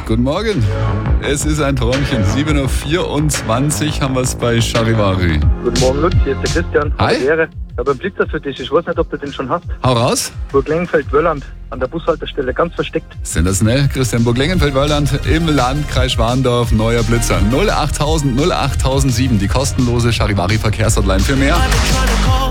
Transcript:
Guten Morgen. Es ist ein Träumchen. 7.24 Uhr haben wir es bei Charivari. Guten Morgen, Lutz, hier ist der Christian. Hi. Ich habe einen Blitzer für dich. Ich weiß nicht, ob du den schon hast. Hau raus. Burg Lengenfeld-Wölland an der Bushaltestelle, ganz versteckt. Sensationell. Christian Burg-Lengenfeld-Wölland im Landkreis Schwandorf. Neuer Blitzer. 08000 08007. Die kostenlose Charivari Verkehrshotline. Für mehr